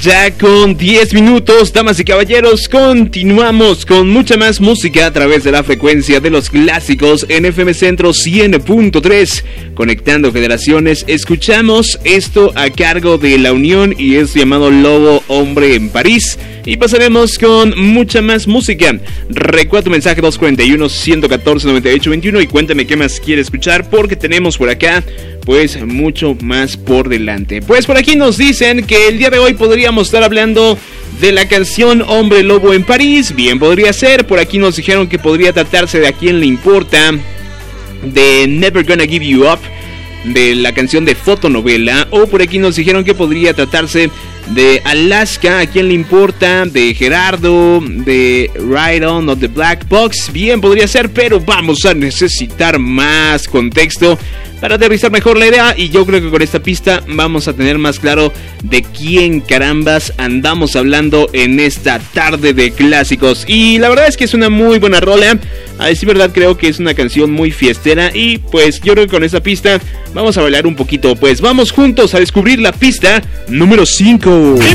Ya con 10 minutos, damas y caballeros, continuamos con mucha más música a través de la frecuencia de los clásicos en FM Centro 100.3, conectando generaciones. Escuchamos esto a cargo de La Unión y es llamado Lobo Hombre en París. Y pasaremos con mucha más música. Recuerda tu mensaje 241-114-9821 y cuéntame qué más quieres escuchar, porque tenemos por acá pues mucho más por delante. Pues por aquí nos dicen que el día de hoy podríamos estar hablando de la canción Hombre Lobo en París. Bien podría ser. Por aquí nos dijeron que podría tratarse de A Quién Le Importa, de Never Gonna Give You Up, de la canción de Fotonovela. O por aquí nos dijeron que podría tratarse de Alaska, A Quién Le Importa, de Gerardo, de Ride On o The Black Box. Bien podría ser, pero vamos a necesitar más contexto para aterrizar mejor la idea, y yo creo que con esta pista vamos a tener más claro de quién carambas andamos hablando en esta tarde de clásicos. Y la verdad es que es una muy buena rola, a decir verdad creo que es una canción muy fiestera, y pues yo creo que con esta pista vamos a bailar un poquito. Pues vamos juntos a descubrir la pista número 5.